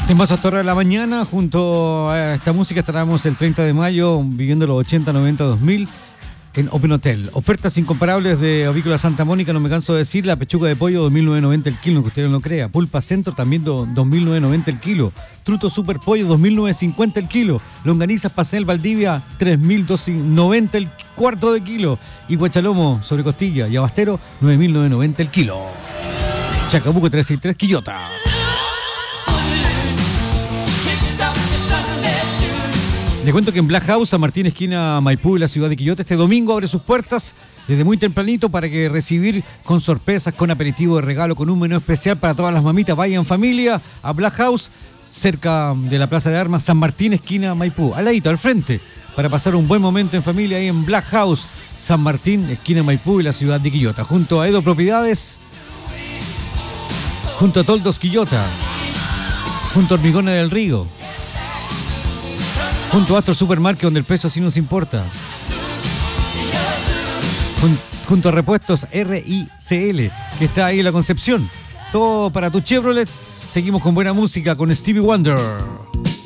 Temas hasta hora de la mañana. Junto a esta música estaremos el 30 de mayo viviendo los 80, 90, 2000 en Open Hotel. Ofertas incomparables de Avícola Santa Mónica, no me canso de decir. La pechuga de pollo, 2.990 el kilo, que usted no lo crea. Pulpa Centro, también 2.990 el kilo. Truto Super Pollo, 2.950 el kilo. Longanizas Pastel Valdivia, 3.290 el cuarto de kilo. Y Guachalomo sobre costilla y Abastero, 9.990 el kilo. Chacabuco 363, Quillota. Le cuento que en Black House, San Martín, esquina Maipú y la ciudad de Quillota, este domingo abre sus puertas desde muy tempranito para que recibir con sorpresas, con aperitivo de regalo, con un menú especial para todas las mamitas. Vayan en familia a Black House, cerca de la Plaza de Armas, San Martín, esquina Maipú, al ladito, al frente, para pasar un buen momento en familia ahí en Black House, San Martín, esquina Maipú y la ciudad de Quillota. Junto a Edo Propiedades, junto a Toldos Quillota, junto a Hormigones del Río, junto a Astro Supermarket, donde el precio sí nos importa. Junto a Repuestos RICL, que está ahí en la Concepción. Todo para tu Chevrolet. Seguimos con buena música con Stevie Wonder.